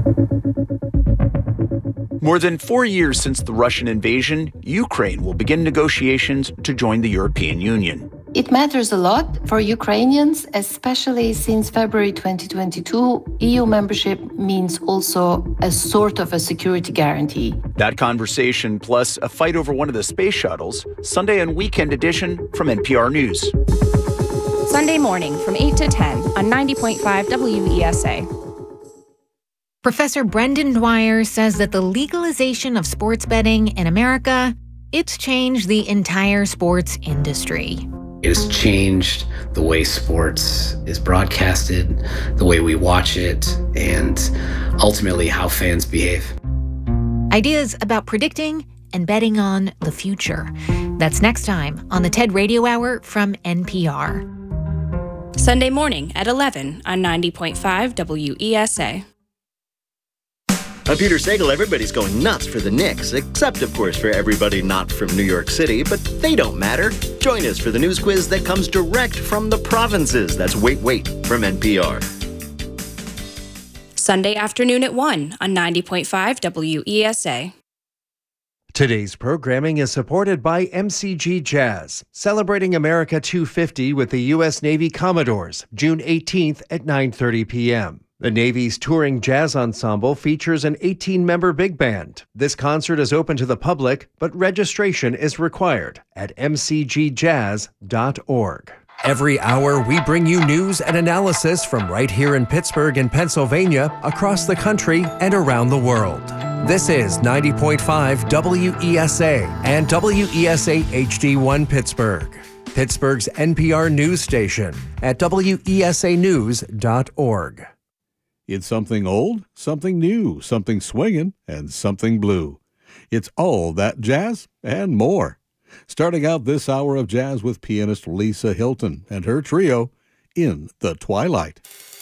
More than 4 years since the Russian invasion, Ukraine will begin negotiations to join the European Union. It matters a lot for Ukrainians, especially since February 2022, EU membership means also a sort of a security guarantee. That conversation, plus a fight over one of the space shuttles, Sunday and Weekend edition from NPR News. Sunday morning from 8 to 10 on 90.5 WESA. Professor Brendan Dwyer says that the legalization of sports betting in America, it's changed the entire sports industry. It has changed the way sports is broadcasted, the way we watch it, and ultimately how fans behave. Ideas about predicting and betting on the future. That's next time on the TED Radio Hour from NPR. Sunday morning at 11 on 90.5 WESA. I'm Peter Sagal. Everybody's going nuts for the Knicks, except, of course, for everybody not from New York City, but they don't matter. Join us for the news quiz that comes direct from the provinces. That's Wait, Wait from NPR. Sunday afternoon at 1 on 90.5 WESA. Today's programming is supported by MCG Jazz, celebrating America 250 with the U.S. Navy Commodores, June 18th at 9:30 p.m. The Navy's touring jazz ensemble features an 18-member big band. This concert is open to the public, but registration is required at mcgjazz.org. Every hour, we bring you news and analysis from right here in Pittsburgh and Pennsylvania, across the country, and around the world. This is 90.5 WESA and WESA HD1 Pittsburgh, Pittsburgh's NPR news station at wesanews.org. It's something old, something new, something swinging, and something blue. It's all that jazz and more. Starting out this hour of jazz with pianist Lisa Hilton and her trio, In the Twilight.